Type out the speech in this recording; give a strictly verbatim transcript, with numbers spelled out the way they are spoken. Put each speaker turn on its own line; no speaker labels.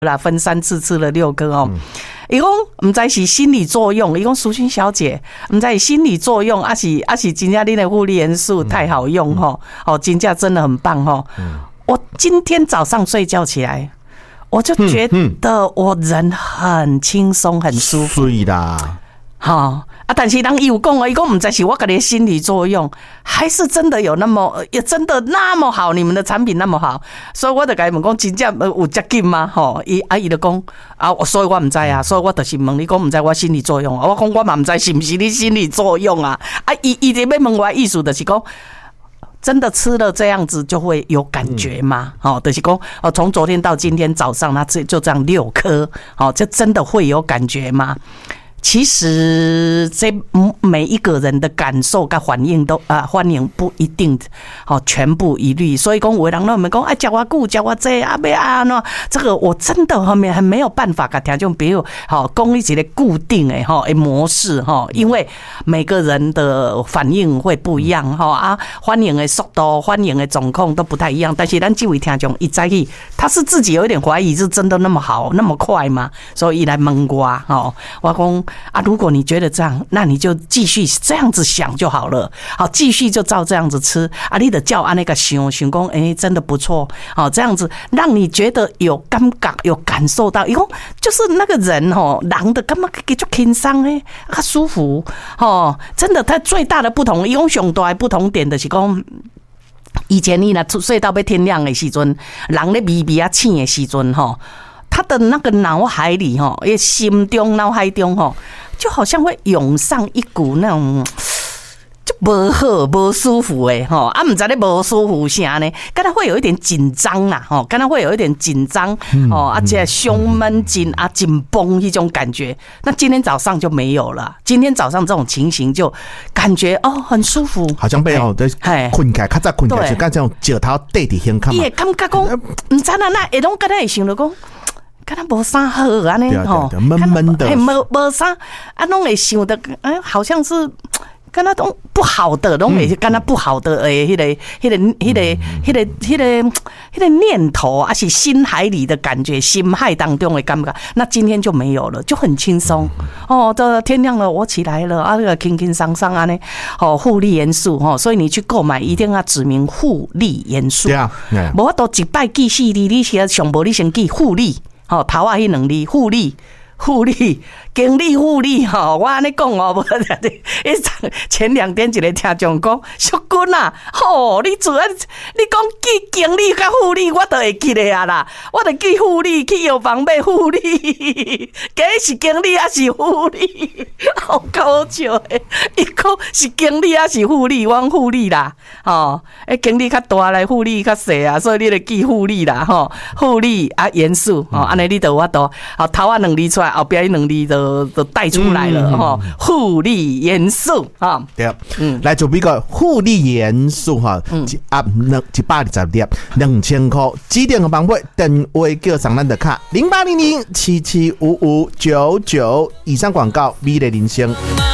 啦，分三次吃了六颗哦。伊讲唔知是心理作用，伊讲淑君小姐，唔知是心理作用，还是还是真正你的护理元素太好用吼，哦，真正真的很棒吼。我今天早上睡觉起来，我就觉得我人很轻松，很舒服。
对啦，
好。啊，但是人伊有讲哦，伊讲唔知是我家己的心理作用，还是真的有那么也真的那么好，你们的产品那么好，所以我就甲伊问讲，真正有接近吗？吼，伊啊伊就讲啊，所以我唔知啊，所以我就是问你讲唔知我心理作用，我讲我嘛唔知是不是你心理作用啊？啊，伊伊这边问我意思就是讲。真的吃了这样子就会有感觉吗？哦，就是说，哦，从昨天到今天早上，那这就这样六颗，哦，就真的会有感觉吗？其实这每一个人的感受跟反应都啊，反应不一定哦，全部一律。所以讲，有的人都没讲，哎，叫我顾，叫我这啊，别啊喏，这个我真的后面还没有办法跟听众朋友好讲一个固定的哈模式哈，因为每个人的反应会不一样哈啊，反应的速度、反应的状况都不太一样。但是咱这位听众一在意，他是自己有一点怀疑，是真的那么好、那么快吗？所以来问我哈，我讲。啊，如果你觉得这样，那你就继续这样子想就好了。好，继续就照这样子吃。啊，你的叫啊那个想想讲，哎，真的不错。好，这样子让你觉得有感觉，有感受到，以后就是那个人哦，人的感觉给就轻松哎，他舒服哦。真的，他最大的不同，用上大的不同点就是讲。以前你若睡到要天亮的时阵，人咧微微啊醒的时阵吼。他的那个脑海里哈，也心中脑海中哈，就好像会涌上一股那种就不好、不舒服诶哈，啊，唔知咧不舒服啥呢？刚才会有一点紧张啦，哈，刚才会有一点紧张哦，而且胸闷紧啊、紧绷一种感觉。那今天早上就没有了，今天早上这种情形就感觉哦很舒服，
好像被哦，困起来，较早困起来就干这种脚头对伫胸口嘛。
伊会感觉讲，唔知啦，那会拢刚才会想到讲。敢若无啥好安尼吼，
闷闷的，
无无啥啊，拢会想的，哎，好像是敢若都不好的，拢会敢若不好的诶，迄个、迄个、迄个、迄个、迄个、迄个念头啊，是心海里的感觉，心海当中的感觉。那今天就没有了，就很轻松哦。这天亮了，我起来了啊，这个轻轻松松啊呢，哦，护理元素哦，所以你去购买一定要指明护理元素。对啊，无法度一摆记四字，你先上无你先记护理。哦，头啊，迄两字护理，护理，经理护理吼，我安尼讲哦，无前两天一个听众讲，淑君啊，吼，你做啊，你讲记经理甲护理，我都会记得啊啦，我就记护理去药房买护理，假是经理还是护理，好搞笑诶！伊讲是经理还是护理，我护理啦，吼，诶，经理较大来，护理较细啊，所以你就记护理啦，吼，护理啊元素，吼，安尼你就我都，好头啊两字出来，后边两字就就带出来了，吼，护理元素啊，
对，嗯，来做一个护理元素哈，一盒两一百二十粒，两千块，指定的方法，电话叫上咱的卡零八零零七七五五九九，以上广告，美丽人生。